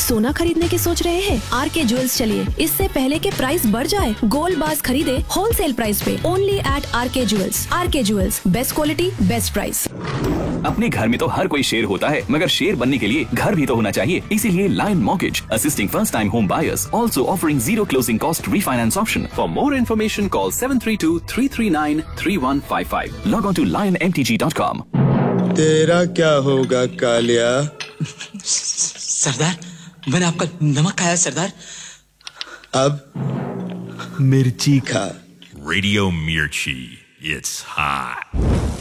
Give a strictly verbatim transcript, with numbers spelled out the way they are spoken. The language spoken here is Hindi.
सोना खरीदने की सोच रहे हैं? आर के ज्वेल्स चलिए, इससे पहले के प्राइस बढ़ जाए। गोल्ड बार्स खरीदे होलसेल प्राइस पे ओनली एट आर के ज्वेल्स। आर के jewels, best quality best price. अपने घर में तो हर कोई शेर होता है, मगर शेर बनने के लिए घर भी तो होना चाहिए। इसीलिए lion mortgage assisting first time home buyers, also offering zero closing cost refinance option. For more information, call seven three two, three three nine, three one five five. Log on to lion m t g dot com. तेरा क्या होगा कालिया? सरदार, मैंने आपका नमक खाया सरदार। अब मिर्ची खा। Radio Mirchi. It's hot.